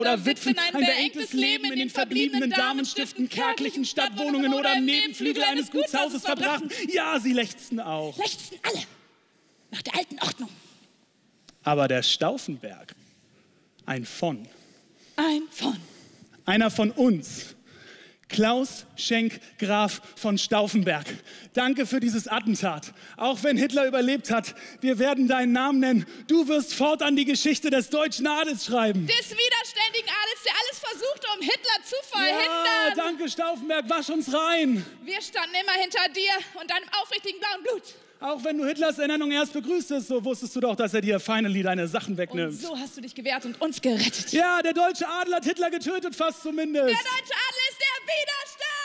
oder Witwen ein beengtes Leben in den verbliebenen Damenstiften, kärglichen Stadtwohnungen oder im Nebenflügel eines Gutshauses verbrachten. Ja, sie lechzten auch. Lechzten alle. Nach der alten Ordnung. Aber der Stauffenberg, ein von. Einer von uns. Klaus Schenk Graf von Stauffenberg. Danke für dieses Attentat. Auch wenn Hitler überlebt hat, wir werden deinen Namen nennen. Du wirst fortan die Geschichte des deutschen Adels schreiben. Des widerständigen Adels, der alles versuchte, um Hitler zu verhindern. Ja, danke Stauffenberg, wasch uns rein. Wir standen immer hinter dir und deinem aufrichtigen blauen Blut. Auch wenn du Hitlers Ernennung erst begrüßtest, so wusstest du doch, dass er dir finally deine Sachen wegnimmt. Und so hast du dich gewehrt und uns gerettet. Ja, der deutsche Adel hat Hitler getötet, fast zumindest. Der deutsche Adel ist der Widerstand!